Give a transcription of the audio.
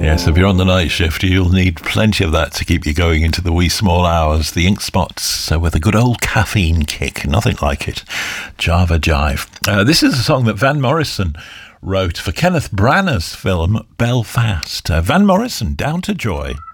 Yes, if you're on the night shift, you'll need plenty of that to keep you going into the wee small hours. The Ink Spots with a good old caffeine kick. Nothing like it. Java Jive. This is a song that Van Morrison wrote for Kenneth Branagh's film Belfast. Van Morrison, Down to Joy.